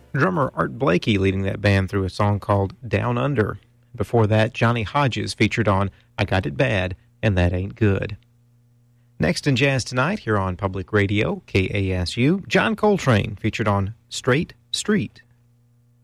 Drummer Art Blakey leading that band through a song called Down Under. Before that, Johnny Hodges featured on I Got It Bad, and That Ain't Good. Next in Jazz Tonight, here on Public Radio, KASU, John Coltrane featured on Straight Street.